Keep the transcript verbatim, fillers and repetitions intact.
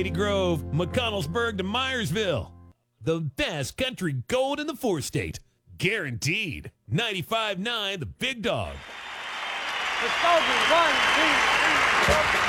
Grove, McConnellsburg to Myersville. The best country gold in the four-state. Guaranteed. ninety-five point nine The Big Dog. Let's go, one, two, three, four.